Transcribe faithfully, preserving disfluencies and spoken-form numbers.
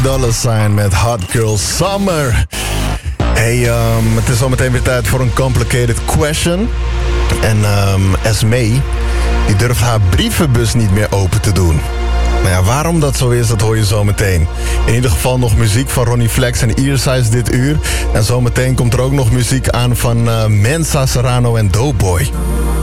Dollar Sign met Hot Girl Summer. Hey, um, het is zometeen weer tijd voor een complicated question. En um, Esmee, die durft haar brievenbus niet meer open te doen. Nou ja, waarom dat zo is, dat hoor je zometeen. In ieder geval nog muziek van Ronnie Flex en Earsize dit uur. En zometeen komt er ook nog muziek aan van uh, Mensa, Serrano en Doughboy.